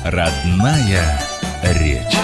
Родная речь.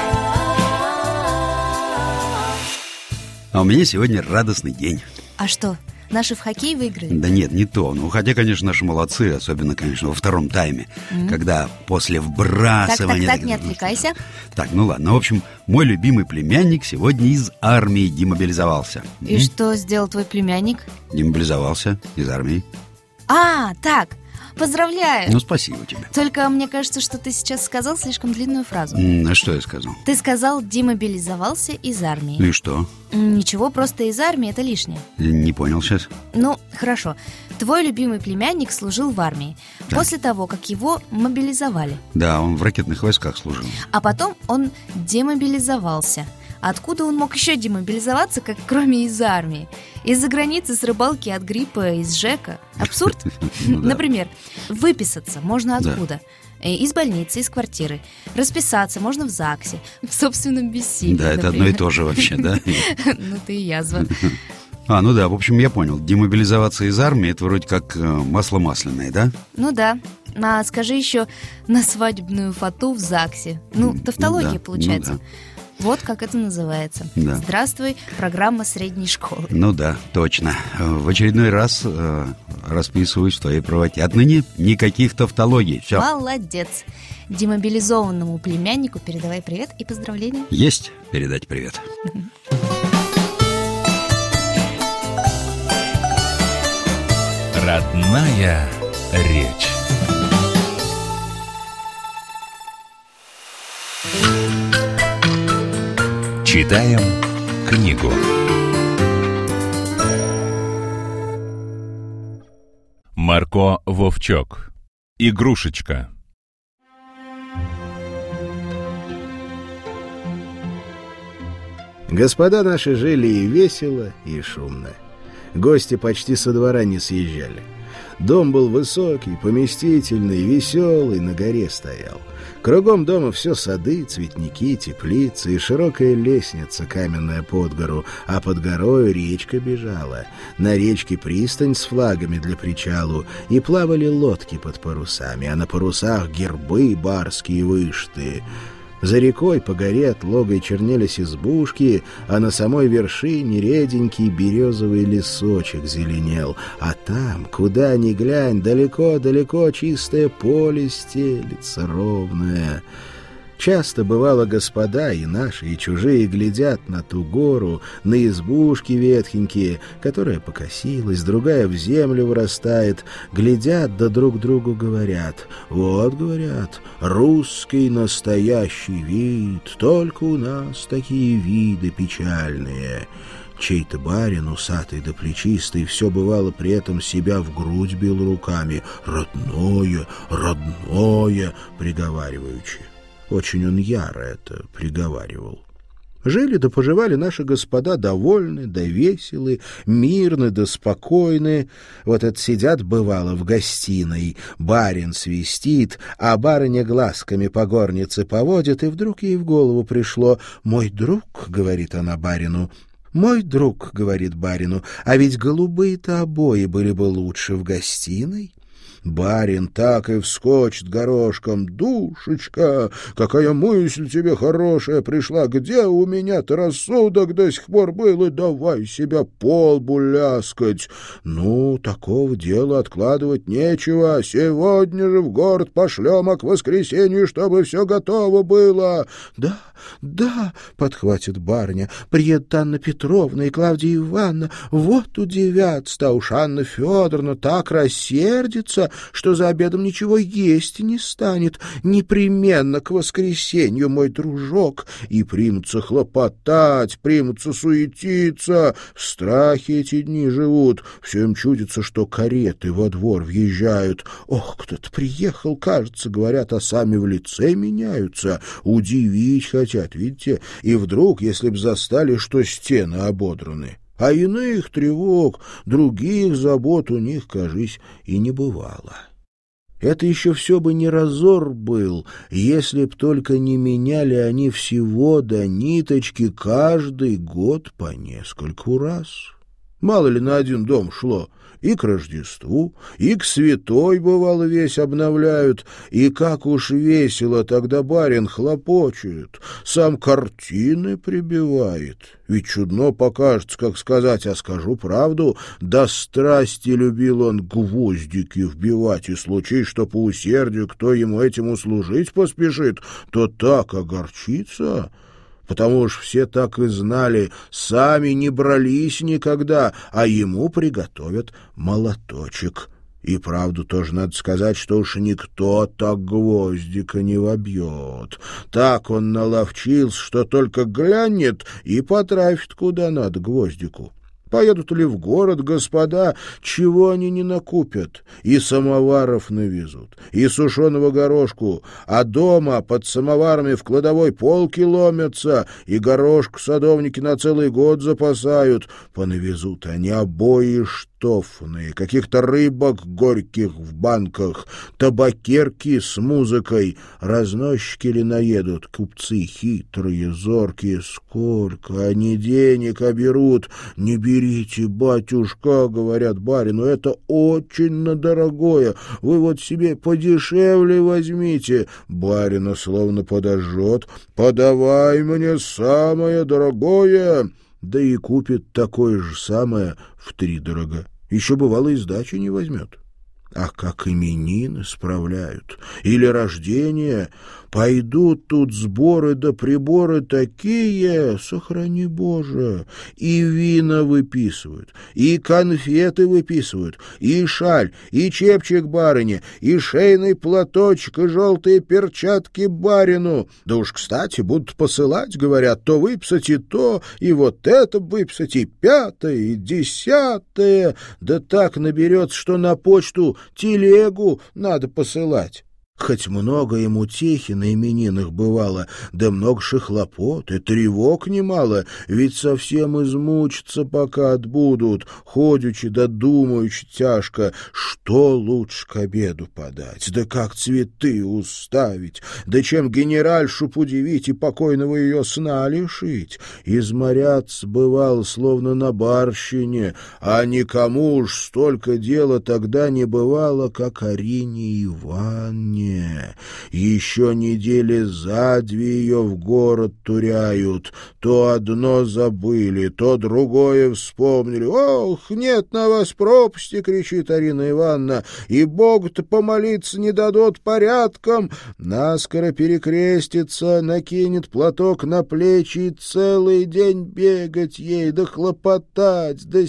А у меня сегодня радостный день. А что, наши в хоккей выиграли? Да нет, не то. Ну, хотя, конечно, наши молодцы, особенно, конечно, во втором тайме, когда после вбрасывания... Так, не отвлекайся. Так, ну ладно. В общем, мой любимый племянник сегодня из армии демобилизовался. И что сделал твой племянник? Демобилизовался из армии. Так, поздравляю. Ну, спасибо тебе. Только мне кажется, что ты сейчас сказал слишком длинную фразу. А что я сказал? Ты сказал демобилизовался из армии. Ну и что? Ничего, просто из армии это лишнее. Не понял сейчас. Ну, хорошо. Твой любимый племянник служил в армии после того, как его мобилизовали. Да, он в ракетных войсках служил. А потом он демобилизовался. Откуда он мог еще демобилизоваться, как кроме из армии? Из-за границы, с рыбалки, от гриппа, из ЖЭКа? Абсурд? Например, выписаться можно откуда? Из больницы, из квартиры. Расписаться можно в ЗАГСе, в собственном бессилии. Да, это одно и то же вообще, да? Ну ты и язва. Ну да, в общем, я понял. Демобилизоваться из армии — это вроде как масло масляное, да? Ну да. А скажи еще на свадебную фату в ЗАГСе. Тавтология получается. Ну да. Вот как это называется. Да. Здравствуй, программа средней школы. Ну да, точно. В очередной раз расписываюсь в твоей правоте. Отныне никаких тавтологий. Все. Молодец. Демобилизованному племяннику передавай привет и поздравления. Есть передать привет. Родная речь. Читаем книгу. Марко Вовчок. Игрушечка. Господа наши жили и весело, и шумно. Гости почти со двора не съезжали. Дом был высокий, поместительный, веселый, на горе стоял. Кругом дома все сады, цветники, теплицы и широкая лестница каменная под гору, а под горою речка бежала. На речке пристань с флагами для причалу, и плавали лодки под парусами, а на парусах гербы барские вышты. За рекой по горе отлогой чернелись избушки, а на самой вершине реденький березовый лесочек зеленел. А там, куда ни глянь, далеко-далеко чистое поле стелется ровное. Часто, бывало, господа и наши, и чужие глядят на ту гору, на избушки ветхенькие, которая покосилась, другая в землю вырастает, глядят да друг другу говорят: «Вот, — говорят, — русский настоящий вид, только у нас такие виды печальные». Чей-то барин, усатый да плечистый, все бывало при этом себя в грудь бил руками: «Родное, родное!» приговариваючи. Очень он яро это приговаривал. Жили да поживали наши господа довольны да веселы, мирны да спокойны. Вот это сидят, бывало, в гостиной, барин свистит, а барыня глазками по горнице поводит, и вдруг ей в голову пришло: «Мой друг, — говорит она барину, — мой друг, — говорит барину, — а ведь голубые-то обои были бы лучше в гостиной». Барин так и вскочит горошком: «Душечка, какая мысль тебе хорошая пришла! Где у меня-то рассудок до сих пор был, и давай себя по лбу ляскать! Ну, такого дела откладывать нечего, сегодня же в город пошлем, а к воскресенью, чтобы все готово было!» «Да, да, — подхватит барыня, — приедет Анна Петровна и Клавдия Ивановна, вот удивятся, а уж Анна Федоровна так рассердится, что за обедом ничего есть не станет. Непременно к воскресенью, мой дружок!» И примутся хлопотать, примутся суетиться. В страхе эти дни живут. Все им чудится, что кареты во двор въезжают. «Ох, кто-то приехал, кажется, — говорят, — а сами в лице меняются. Удивить хотят, видите? И вдруг, если б застали, что стены ободраны. А иных тревог, других забот у них, кажись, и не бывало. Это еще все бы не разор был, если б только не меняли они всего до ниточки каждый год по нескольку раз. Мало ли на один дом шло, и к Рождеству, и к святой, бывало, весь обновляют, и как уж весело тогда барин хлопочет, сам картины прибивает. Ведь чудно покажется, как сказать, а скажу правду, до страсти любил он гвоздики вбивать, и случай, что по усердию кто ему этим услужить поспешит, то так огорчится, потому уж все так и знали, сами не брались никогда, а ему приготовят молоточек. И правду тоже надо сказать, что уж никто так гвоздика не вобьет. Так он наловчился, что только глянет и потрафит куда надо гвоздику. Поедут ли в город господа, чего они не накупят? И самоваров навезут, и сушеного горошку, а дома под самоварами в кладовой полки ломятся, и горошку садовники на целый год запасают. Понавезут они обои штофные, каких-то рыбок горьких в банках, табакерки с музыкой. Разносчики ли наедут, купцы хитрые, зоркие, сколько они денег оберут, не берите, батюшка, говорят барину, это очень надорогое, вы вот себе подешевле возьмите. Барина словно подожжет, подавай мне самое дорогое, да и купит такое же самое втридорога. Еще, бывало, и сдачи не возьмет. А как именины справляют, или рождение, пойдут тут сборы да приборы такие, сохрани Боже, и вина выписывают, и конфеты выписывают, и шаль, и чепчик барыне, и шейный платочек, и желтые перчатки барину. Да уж, кстати, будут посылать, говорят, то выписать и то, и вот это выписать, и пятое, и десятое. Да так наберется, что на почту телегу надо посылать. Хоть много ему утехи на именинах бывало, да много же хлопот и тревог немало, ведь совсем измучатся, пока отбудут, ходячи да думаючи тяжко, что лучше к обеду подать, да как цветы уставить, да чем генеральшу удивить и покойного ее сна лишить. Изморяться бывало, словно на барщине, а никому уж столько дела тогда не бывало, как Арине Ивановне. Еще недели за две ее в город туряют. То одно забыли, то другое вспомнили. «Ох, нет на вас пропасти!» — кричит Арина Ивановна. «И Богу-то помолиться не дадут порядком!» Наскоро перекрестится, накинет платок на плечи и целый день бегать ей, да хлопотать, да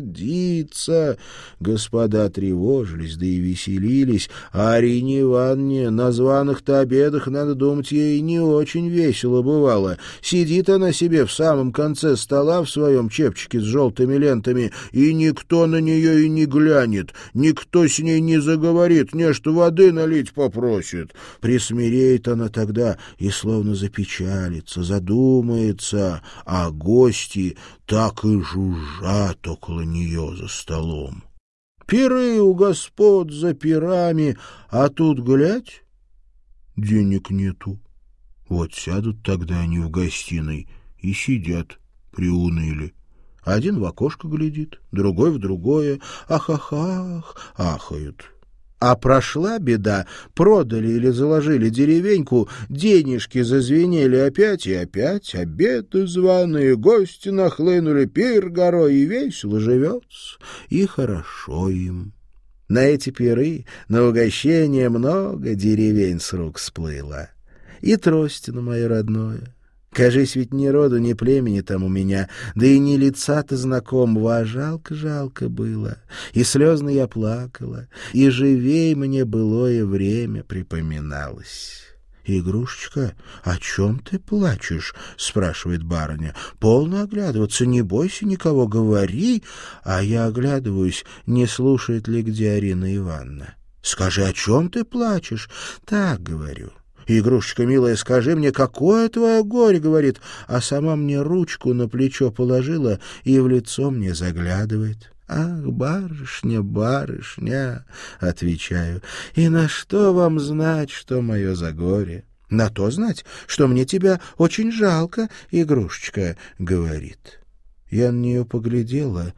сердиться. Господа тревожились, да и веселились, а Арине Ивановне на званых-то обедах, надо думать, ей не очень весело бывало. Сидит она себе в самом конце стола в своем чепчике с желтыми лентами, и никто на нее и не глянет, никто с ней не заговорит, нечто воды налить попросит. Присмиреет она тогда и словно запечалится, задумается, а гости так и жужжат около нее за столом. Пиры у господ за пирами, а тут, глядь, денег нету. Вот сядут тогда они в гостиной и сидят, приуныли. Один в окошко глядит, другой в другое, ах-ах-ах, ахают. А прошла беда, продали или заложили деревеньку, денежки зазвенели опять и опять, обеды званые, гости нахлынули, пир горой, и весело живется, и хорошо им. На эти пиры, на угощение много деревень с рук сплыло. И Тростино мое родное. Кажись, ведь ни роду, ни племени там у меня, да и ни лица-то знакомого, а жалко было. И слезно я плакала, и живей мне былое время припоминалось. «Игрушечка, о чем ты плачешь?» — спрашивает барыня. «Полно оглядываться, не бойся никого, говори». А я оглядываюсь, не слушает ли где Арина Ивановна. «Скажи, о чем ты плачешь?» «Так, говорю». «Игрушечка, милая, скажи мне, какое твое горе?» — говорит, а сама мне ручку на плечо положила и в лицо мне заглядывает. «Ах, барышня, барышня!» — отвечаю. «И на что вам знать, что мое за горе?» «На то знать, что мне тебя очень жалко, игрушечка», — говорит. Я на нее поглядела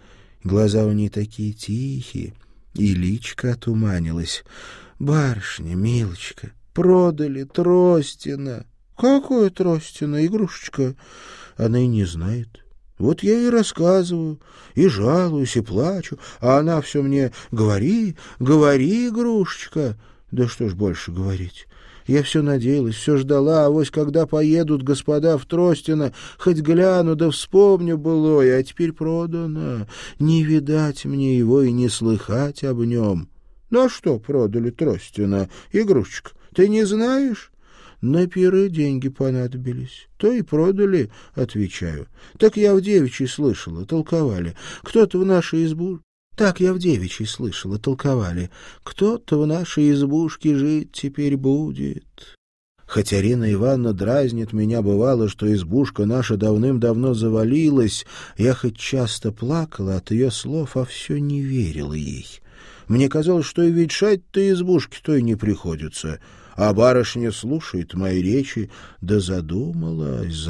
Глаза у ней такие тихие, и личко отуманилось. «Барышня, милочка, продали Тростина». «Какое Тростина, игрушечка?» Она и не знает. Вот я ей рассказываю, и жалуюсь, и плачу, а она все мне: «Говори, говори, игрушечка». Да что ж больше говорить? Я все надеялась, все ждала, авось когда поедут господа в Тростино, хоть гляну да вспомню былое, а теперь продано. Не видать мне его и не слыхать об нем. Ну а что продали Тростино, игрушечка, ты не знаешь? На пиры деньги понадобились. То и продали, отвечаю. Так я в девичьей слышала, толковали. Кто-то в нашей избушке... Так я в девичьей слышала, толковали. Кто-то в нашей избушке жить теперь будет. Хоть Арина Ивановна дразнит меня, бывало, что избушка наша давным-давно завалилась, я хоть часто плакала от ее слов, а все не верила ей. Мне казалось, что и ветшать-то избушки то и не приходится. А барышня слушает мои речи, да задумалась.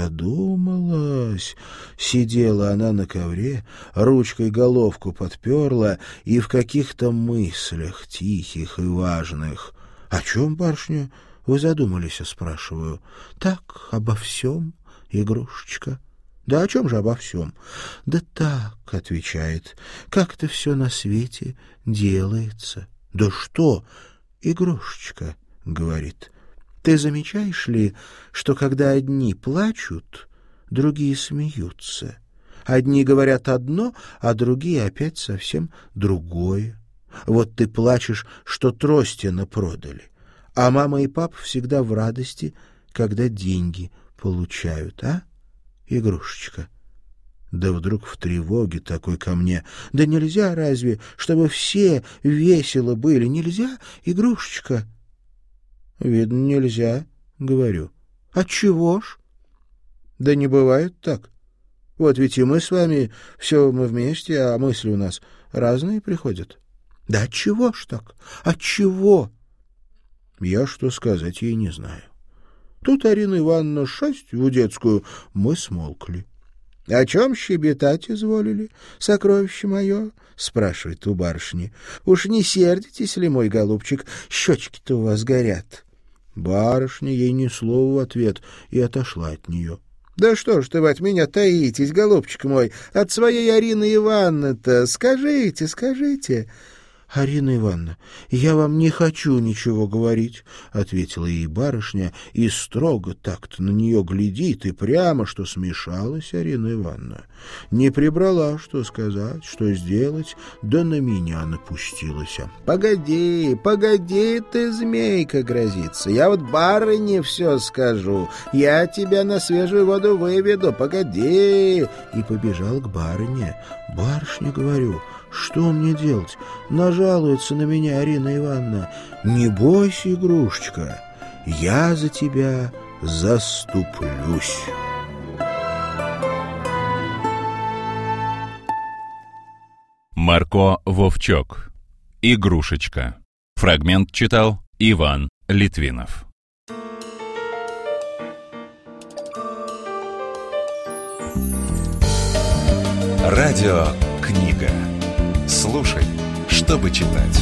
Сидела она на ковре, ручкой головку подперла и в каких-то мыслях тихих и важных. — О чем, барышня, вы задумались, — спрашиваю. — Так, обо всем, игрушечка. — Да о чем же обо всем? — Да так, — отвечает, — как-то все на свете делается. — Да что, игрушечка? — говорит. — Ты замечаешь ли, что когда одни плачут, другие смеются? Одни говорят одно, а другие опять совсем другое. Вот ты плачешь, что Тростина продали, а мама и папа всегда в радости, когда деньги получают, а, игрушечка? Да вдруг в тревоге такой ко мне: да нельзя разве, чтобы все весело были? Нельзя, игрушечка? — Видно, нельзя, — говорю. — Отчего ж? — Да не бывает так. Вот ведь и мы с вами, все мы вместе, а мысли у нас разные приходят. — Да отчего ж так? Отчего? Я что сказать ей не знаю. Тут Арина Ивановна шасть в детскую, мы смолкли. — О чем щебетать изволили, сокровище мое? — спрашивает у барышни. — Уж не сердитесь ли, мой голубчик, щечки-то у вас горят? Барышня ей ни слова в ответ и отошла от нее. — Да что ж ты вы от меня таитесь, голубчик мой, от своей Арины Ивановны-то? Скажите, скажите. — Арина Ивановна, я вам не хочу ничего говорить, — ответила ей барышня, и строго так-то на нее глядит, и прямо, что смешалась Арина Ивановна. Не прибрала, что сказать, что сделать, да на меня напустилась. — Погоди, погоди ты, змейка, грозится, я вот барыне все скажу, я тебя на свежую воду выведу, погоди. И побежал к барыне. — Барышня, говорю, что мне делать? Нажалуется на меня Арина Ивановна. Не бойся, игрушечка, я за тебя заступлюсь. Марко Вовчок. Игрушечка. Фрагмент читал Иван Литвинов. Радио «Книга». Слушай, чтобы читать.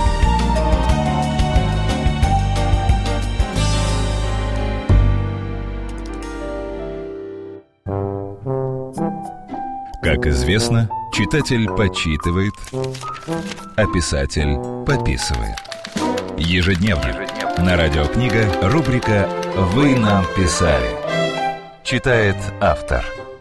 Как известно, читатель почитывает, а писатель пописывает. Ежедневно на Радио «Книга» рубрика «Вы нам писали». Читает автор.